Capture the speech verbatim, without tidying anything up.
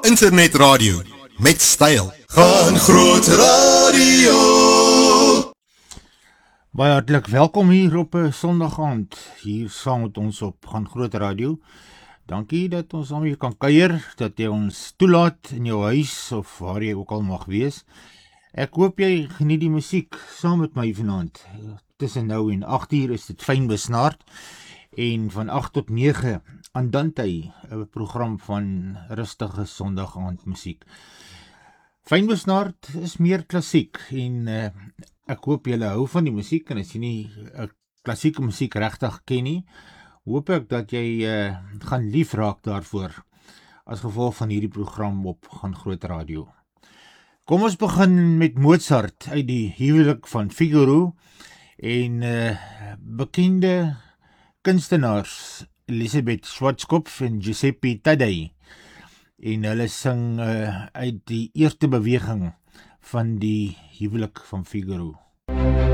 Internetradio met styl. Gaan Groot Radio. Baie hartlik welkom hier op 'n Sondag aand, hier saam met ons op Gaan Groot Radio. Dankie dat ons saam hier kan kuier, dat jy ons toelaat in jou huis of waar jy ook al mag wees. Ek hoop jy geniet die musiek saam met my vanaand. Tussen nou en agt uur is dit fyn besnaard en van agt tot nege Andante, 'n program van rustige Sondag aand musiek. Fyn besnaard is meer klassiek en uh, ek hoop julle hou van die musiek en as jy nie uh, klassieke musiek regtig ken nie, hoop ek dat jy uh, gaan lief raak daarvoor as gevolg van hierdie program op Gaan Groot Radio. Kom ons begin met Mozart uit die huwelik van Figaro en uh, bekende kunstenaars Elisabeth Schwarzkopf en Giuseppe Taddei en hulle sing uh, uit die eerste beweging van die huwelik van Figaro.